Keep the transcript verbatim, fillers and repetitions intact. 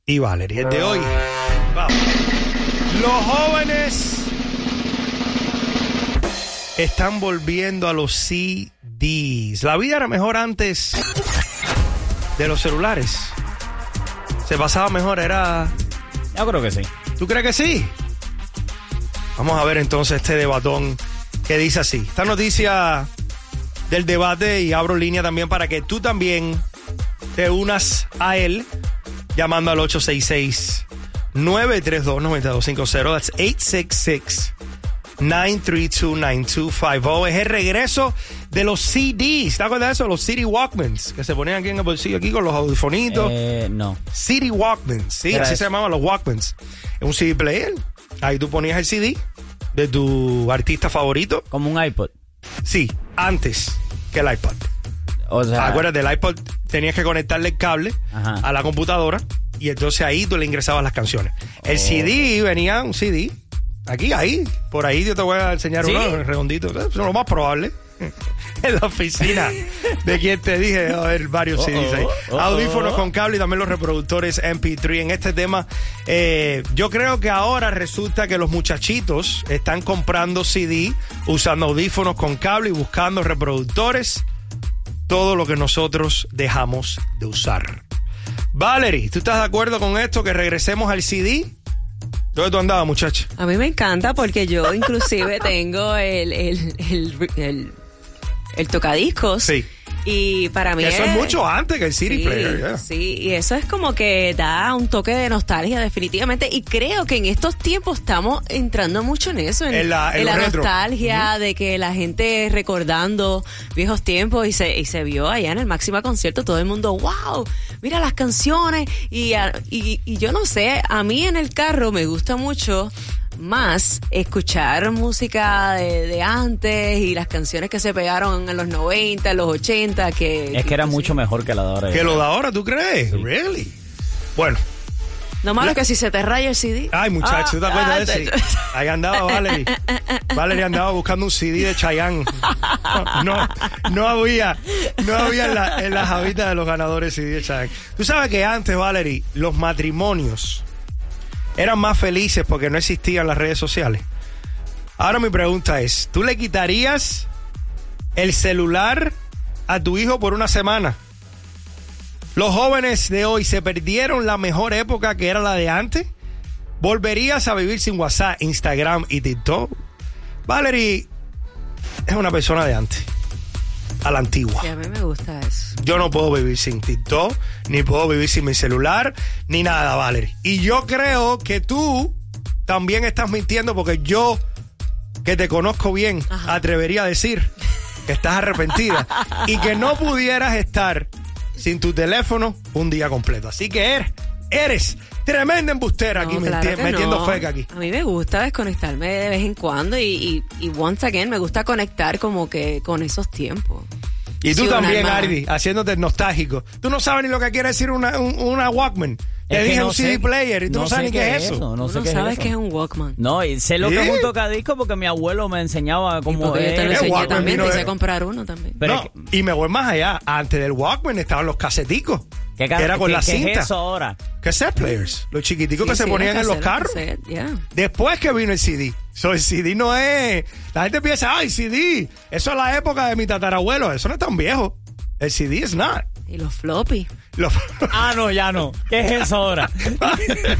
y Valerie. El de hoy, vamos. Los jóvenes están volviendo a los C Ds. La vida era mejor antes de los celulares. Se pasaba mejor, era... Yo creo que sí. ¿Tú crees que sí? Vamos a ver entonces este debatón que dice así. Esta noticia del debate, y abro línea también para que tú también te unas a él llamando al ocho seis seis, nueve tres dos, nueve dos cinco cero. That's ocho seis seis, nueve tres dos, nueve dos cinco cero. Es el regreso de los C Ds. ¿Te acuerdas de eso? Los C D Walkmans, que se ponían aquí en el bolsillo, aquí con los audifonitos. Eh, no. C D Walkmans, sí, así eso? se llamaban los Walkmans. Es un C D player. Ahí tú ponías el C D de tu artista favorito. Como un iPod. Sí, antes que el iPod. O sea, Acuérdate, el iPod tenías que conectarle el cable Ajá. a la computadora y entonces ahí tú le ingresabas las canciones. El Oh. C D venía un C D. Aquí, ahí. Por ahí yo te voy a enseñar ¿Sí? uno redondito. Eso es lo más probable. En la oficina de quien te dije, a ver, varios C Ds ahí. Oh, oh, Audífonos oh. con cable y también los reproductores M P tres. En este tema, eh, yo creo que ahora resulta que los muchachitos están comprando C D, usando audífonos con cable y buscando reproductores. Todo lo que nosotros dejamos de usar. Valerie, ¿tú estás de acuerdo con esto? Que regresemos al C D. ¿Dónde tú andabas, muchacha? A mí me encanta porque yo inclusive tengo el, el, el, el, el tocadiscos. Sí. Y para mí Eso es mucho antes que el C D sí, player. Yeah. Sí, y eso es como que da un toque de nostalgia definitivamente. Y creo que en estos tiempos estamos entrando mucho en eso, en, En la- en en la lo retro. nostalgia Ujú. de que la gente recordando viejos tiempos y se, y se vio allá en el Máxima Concierto todo el mundo, wow, mira las canciones. Y, a- y, y yo no sé, a mí en el carro me gusta mucho más escuchar música de, de antes y las canciones que se pegaron en los noventa, en los ochenta, que... es que era sí. mucho mejor que la de ahora. ¿Que lo de ahora, tú crees? Really? Bueno. No malo La- que si se te raya el C D. Ay, muchacho, ¿tú te acuerdas ah, de ese? te- Ahí andaba Valerie. Valerie andaba buscando un C D de Chayanne. No, no había, no había en, la, en las habitas de los ganadores C D de Chayanne. Tú sabes que antes, Valerie, los matrimonios eran más felices porque no existían las redes sociales. Ahora mi pregunta es, ¿tú le quitarías el celular a tu hijo por una semana? Los jóvenes de hoy se perdieron la mejor época que era la de antes. ¿Volverías a vivir sin WhatsApp, Instagram y TikTok? Valerie es una persona de antes, a la antigua. Sí, a mí me gusta eso. Yo no puedo vivir sin TikTok, ni puedo vivir sin mi celular, ni nada, Valerie. Y yo creo que tú también estás mintiendo porque yo, que te conozco bien, Ajá. atrevería a decir que estás arrepentida y que no pudieras estar sin tu teléfono un día completo. Así que eres, eres tremenda embustera aquí, No, meti- claro que metiendo no. feca aquí. A mí me gusta desconectarme de vez en cuando y, y, y once again me gusta conectar como que con esos tiempos. Y tú Sí, una también, alma- Ardi, haciéndote nostálgico. Tú no sabes ni lo que quiere decir una, un- una Walkman. Te Es que dije no un C D sé- player y tú no, no sabes sé ni qué es eso. No Tú sé no qué sabes es eso. que es un Walkman. No, y sé lo que ¿Sí? es un tocadisco porque mi abuelo me enseñaba Y cómo porque yo te lo es. Eh, enseñé Walkman también, vino te de- hice comprar uno también. Pero no, es que- y me voy más allá. Antes del Walkman estaban los caseticos. ¿Qué, que era con qué- la qué cinta. es eso ahora? Cassette players. Los chiquiticos Sí, que se sí, ponían el en los cassette, el carros. cassette, yeah. Después que vino el C D. So, el C D no es... La gente piensa, ay, C D. Eso es la época de mi tatarabuelo. Eso no es tan viejo. El C D is not. Y los floppy. Los- Ah, no, ya no. ¿Qué es eso ahora?